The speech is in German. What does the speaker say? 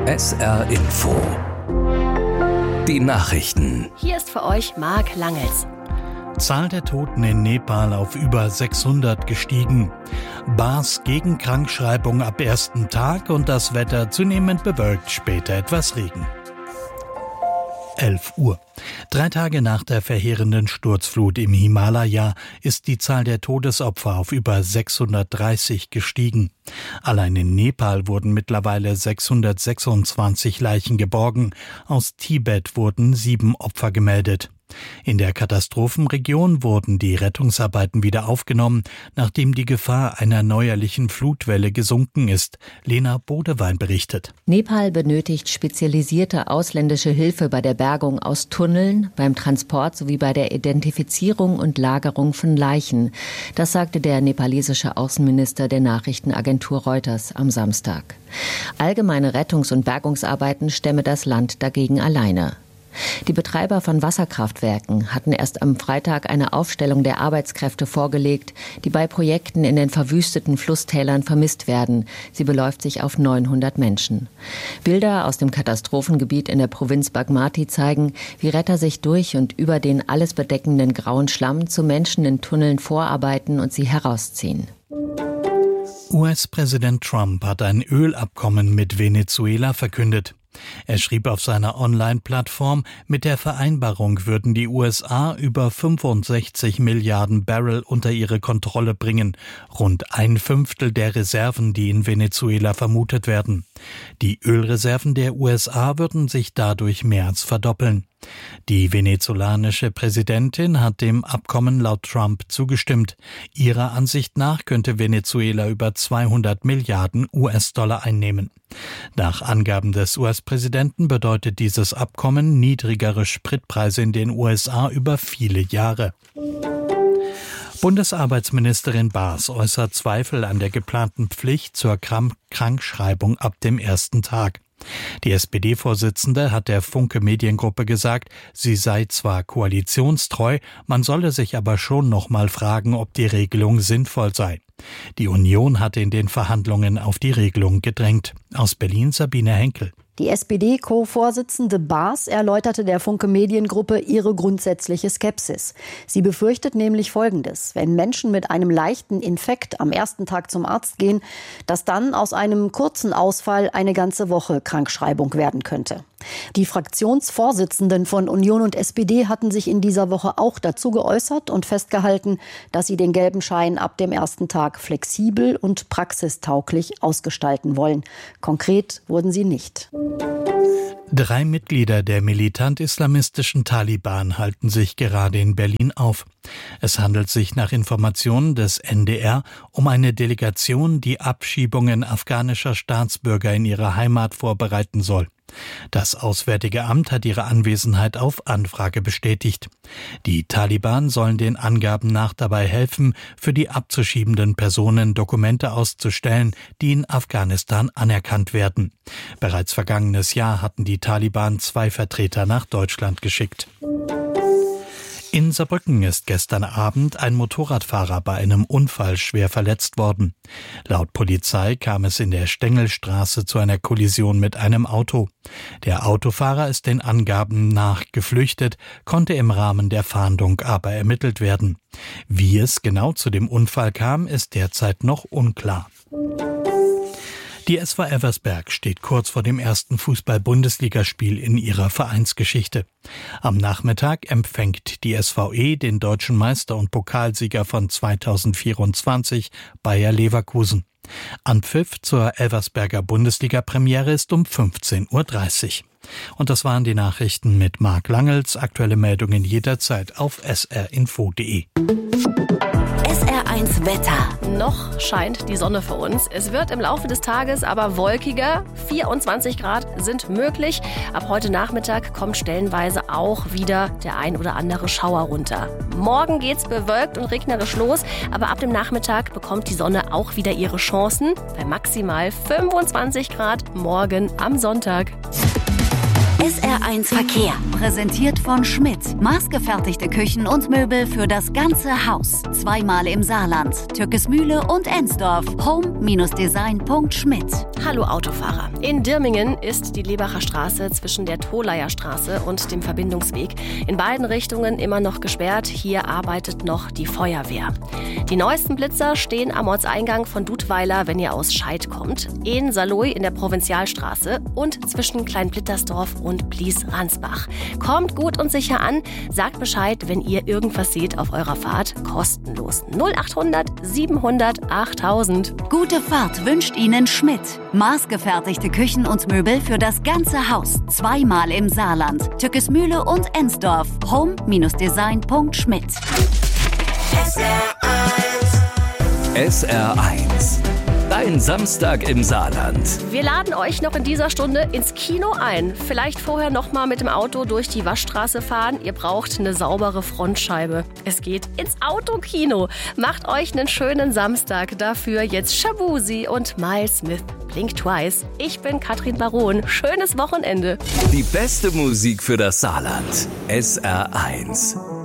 SR Info. Die Nachrichten. Hier ist für euch Marc Langels. Zahl der Toten in Nepal auf über 600 gestiegen. Bars gegen Krankschreibung ab ersten Tag und das Wetter zunehmend bewölkt, später etwas Regen. 11 Uhr. 3 Tage nach der verheerenden Sturzflut im Himalaya ist die Zahl der Todesopfer auf über 630 gestiegen. Allein in Nepal wurden mittlerweile 626 Leichen geborgen. Aus Tibet wurden 7 Opfer gemeldet. In der Katastrophenregion wurden die Rettungsarbeiten wieder aufgenommen, nachdem die Gefahr einer neuerlichen Flutwelle gesunken ist. Lena Bodewein berichtet. Nepal benötigt spezialisierte ausländische Hilfe bei der Bergung aus Tunneln, beim Transport sowie bei der Identifizierung und Lagerung von Leichen. Das sagte der nepalesische Außenminister der Nachrichtenagentur Reuters am Samstag. Allgemeine Rettungs- und Bergungsarbeiten stemme das Land dagegen alleine. Die Betreiber von Wasserkraftwerken hatten erst am Freitag eine Aufstellung der Arbeitskräfte vorgelegt, die bei Projekten in den verwüsteten Flusstälern vermisst werden. Sie beläuft sich auf 900 Menschen. Bilder aus dem Katastrophengebiet in der Provinz Bagmati zeigen, wie Retter sich durch und über den alles bedeckenden grauen Schlamm zu Menschen in Tunneln vorarbeiten und sie herausziehen. US-Präsident Trump hat ein Ölabkommen mit Venezuela verkündet. Er schrieb auf seiner Online-Plattform, mit der Vereinbarung würden die USA über 65 Milliarden Barrel unter ihre Kontrolle bringen, rund 1/5 der Reserven, die in Venezuela vermutet werden. Die Ölreserven der USA würden sich dadurch mehr als verdoppeln. Die venezolanische Präsidentin hat dem Abkommen laut Trump zugestimmt. Ihrer Ansicht nach könnte Venezuela über 200 Milliarden US-Dollar einnehmen. Nach Angaben des US-Präsidenten bedeutet dieses Abkommen niedrigere Spritpreise in den USA über viele Jahre. Bundesarbeitsministerin Baas äußert Zweifel an der geplanten Pflicht zur Krankschreibung ab dem ersten Tag. Die SPD-Vorsitzende hat der Funke Mediengruppe gesagt, sie sei zwar koalitionstreu, man solle sich aber schon noch mal fragen, ob die Regelung sinnvoll sei. Die Union hatte in den Verhandlungen auf die Regelung gedrängt. Aus Berlin Sabine Henkel. Die SPD-Co-Vorsitzende Baas erläuterte der Funke Mediengruppe ihre grundsätzliche Skepsis. Sie befürchtet nämlich Folgendes: Wenn Menschen mit einem leichten Infekt am ersten Tag zum Arzt gehen, dass dann aus einem kurzen Ausfall eine ganze Woche Krankschreibung werden könnte. Die Fraktionsvorsitzenden von Union und SPD hatten sich in dieser Woche auch dazu geäußert und festgehalten, dass sie den gelben Schein ab dem ersten Tag flexibel und praxistauglich ausgestalten wollen. Konkret wurden sie nicht. 3 Mitglieder der militant-islamistischen Taliban halten sich gerade in Berlin auf. Es handelt sich nach Informationen des NDR um eine Delegation, die Abschiebungen afghanischer Staatsbürger in ihrer Heimat vorbereiten soll. Das Auswärtige Amt hat ihre Anwesenheit auf Anfrage bestätigt. Die Taliban sollen den Angaben nach dabei helfen, für die abzuschiebenden Personen Dokumente auszustellen, die in Afghanistan anerkannt werden. Bereits vergangenes Jahr hatten die Taliban 2 Vertreter nach Deutschland geschickt. In Saarbrücken ist gestern Abend ein Motorradfahrer bei einem Unfall schwer verletzt worden. Laut Polizei kam es in der Stengelstraße zu einer Kollision mit einem Auto. Der Autofahrer ist den Angaben nach geflüchtet, konnte im Rahmen der Fahndung aber ermittelt werden. Wie es genau zu dem Unfall kam, ist derzeit noch unklar. Die SV Elversberg steht kurz vor dem ersten Fußball-Bundesligaspiel in ihrer Vereinsgeschichte. Am Nachmittag empfängt die SVE den deutschen Meister und Pokalsieger von 2024, Bayer Leverkusen. Anpfiff zur Elversberger Bundesliga-Premiere ist um 15:30 Uhr. Und das waren die Nachrichten mit Marc Langels. Aktuelle Meldungen jederzeit auf srinfo.de. SR1 Wetter. Noch scheint die Sonne für uns. Es wird im Laufe des Tages aber wolkiger. 24 Grad sind möglich. Ab heute Nachmittag kommt stellenweise auch wieder der ein oder andere Schauer runter. Morgen geht's bewölkt und regnerisch los, aber ab dem Nachmittag bekommt die Sonne auch wieder ihre Chancen bei maximal 25 Grad morgen am Sonntag. SR1 Verkehr. Präsentiert von Schmidt. Maßgefertigte Küchen und Möbel für das ganze Haus. 2-mal im Saarland. Türkismühle und Ensdorf. Home-design.schmidt. Hallo Autofahrer. In Dirmingen ist die Lebacher Straße zwischen der Tolayer Straße und dem Verbindungsweg in beiden Richtungen immer noch gesperrt. Hier arbeitet noch die Feuerwehr. Die neuesten Blitzer stehen am Ortseingang von Dudweiler, wenn ihr aus Scheid kommt, in Saarlouis in der Provinzialstraße und zwischen Kleinblittersdorf und Blies-Ransbach. Kommt gut und sicher an, sagt Bescheid, wenn ihr irgendwas seht auf eurer Fahrt, kostenlos. 0800 700 8000. Gute Fahrt wünscht Ihnen Schmidt. Maßgefertigte Küchen und Möbel für das ganze Haus. 2-mal im Saarland. Tückesmühle und Ensdorf. home-design.schmidt. SR1. Dein Samstag im Saarland. Wir laden euch noch in dieser Stunde ins Kino ein. Vielleicht vorher noch mal mit dem Auto durch die Waschstraße fahren. Ihr braucht eine saubere Frontscheibe. Es geht ins Autokino. Macht euch einen schönen Samstag. Dafür jetzt Shabuzi und Miles Smith. Blink Twice. Ich bin Katrin Baron. Schönes Wochenende. Die beste Musik für das Saarland. SR1.